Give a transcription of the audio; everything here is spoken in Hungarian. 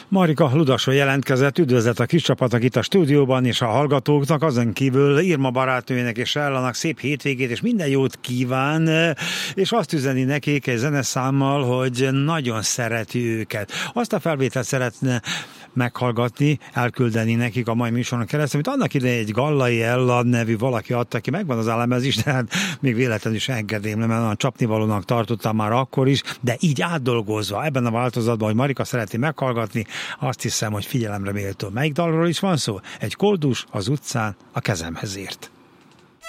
Marika Ludason jelentkezett, üdvözlet a kis csapatnak itt a stúdióban, és a hallgatóknak, azon kívül Irma barátnőjének és Ellának szép hétvégét, és minden jót kíván, és azt üzeni nekik egy zeneszámmal, hogy nagyon szereti őket. Azt a felvételt szeretne meghallgatni, elküldeni nekik a mai műsoron keresztül, amit annak idején egy Gallai Ella nevű valaki adta ki, megvan az elemez is, de hát még véletlenül is engedélyem, mert a csapnivalónak tartottam már akkor is, de így átdolgozva ebben a változatban, hogy Marika szereti meghallgatni, azt hiszem, hogy figyelemre méltó. Melyik dalról is van szó? Egy koldus az utcán a kezemhez ért.